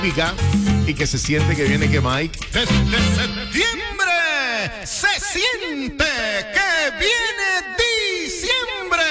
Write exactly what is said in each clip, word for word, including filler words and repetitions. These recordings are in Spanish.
y que se siente que viene que Mike. Desde septiembre se siente que viene diciembre.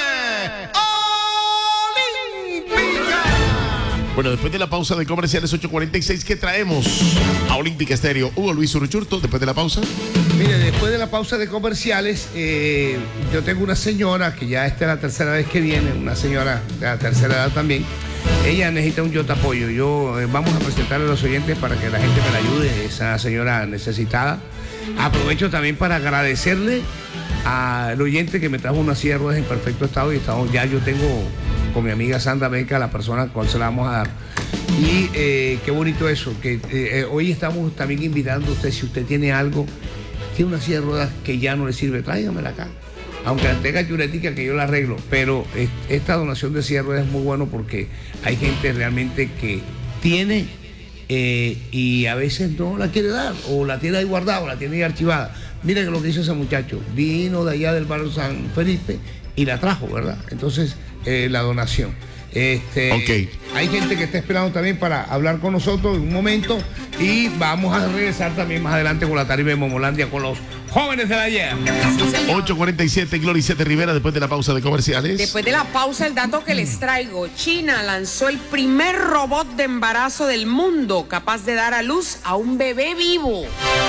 Olímpica. Bueno, después de la pausa de comerciales ocho cuarenta y seis, ¿qué traemos a Olímpica Estéreo? Hugo Luis Uruchurto, después de la pausa. Mire, después de la pausa de comerciales, eh, yo tengo una señora que ya esta es la tercera vez que viene, una señora de la tercera edad también. Ella necesita un Yota Apoyo. Yo eh, vamos a presentarle a los oyentes para que la gente me la ayude, esa señora necesitada. Aprovecho también para agradecerle al oyente que me trajo una silla de ruedas en perfecto estado y estamos, ya yo tengo con mi amiga Sandra Beca, la persona con la que se la vamos a dar. Y eh, qué bonito eso, que eh, hoy estamos también invitando a usted, si usted tiene algo, tiene una silla de ruedas que ya no le sirve, tráigamela acá. Aunque tenga chuletica que yo la arreglo, pero esta donación de silla de ruedas es muy bueno porque hay gente realmente que tiene eh, y a veces no la quiere dar, o la tiene ahí guardada, o la tiene ahí archivada. Mira que lo que hizo ese muchacho, vino de allá del barrio San Felipe y la trajo, ¿verdad? Entonces, eh, la donación. Este, okay. Hay gente que está esperando también para hablar con nosotros en un momento y vamos a regresar también más adelante con la tarima de Momolandia con los jóvenes de la ayer. ocho cuarenta y siete, Gloria Sete Rivera, después de la pausa de comerciales. Después de la pausa, el dato que les traigo. China lanzó el primer robot de embarazo del mundo capaz de dar a luz a un bebé vivo.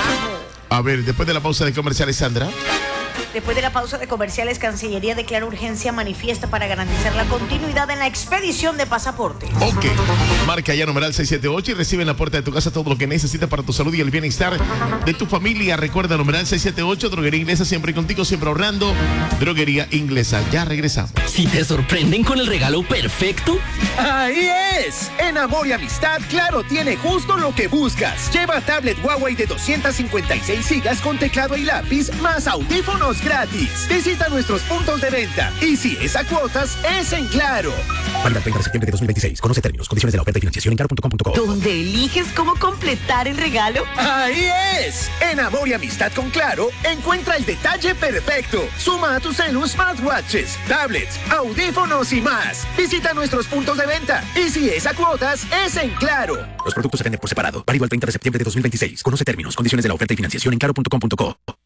A ver, después de la pausa de comerciales, Sandra. Después de la pausa de comerciales, Cancillería declara urgencia manifiesta para garantizar la continuidad en la expedición de pasaportes. Ok, marca ya numeral seiscientos setenta y ocho y recibe en la puerta de tu casa todo lo que necesitas para tu salud y el bienestar de tu familia. Recuerda, numeral seiscientos setenta y ocho, Droguería Inglesa, siempre contigo, siempre ahorrando. Droguería Inglesa, ya regresamos. Si te sorprenden con el regalo perfecto, ¡ahí es! En Amor y Amistad, Claro tiene justo lo que buscas. Lleva tablet Huawei de doscientas cincuenta y seis gigas con teclado y lápiz, más audífonos gratis. Visita nuestros puntos de venta. Y si es a cuotas, es en Claro. Válida el treinta de septiembre de dos mil veintiséis. Conoce términos, condiciones de la oferta y financiación en claro punto com punto co. ¿Donde eliges cómo completar el regalo? ¡Ahí es! En Amor y Amistad con Claro, encuentra el detalle perfecto. Suma a tu celu smartwatches, tablets, audífonos y más. Visita nuestros puntos de venta. Y si es a cuotas, es en Claro. Los productos se venden por separado. Válido el treinta de septiembre de dos mil veintiséis. Conoce términos, condiciones de la oferta y financiación en claro punto com punto co.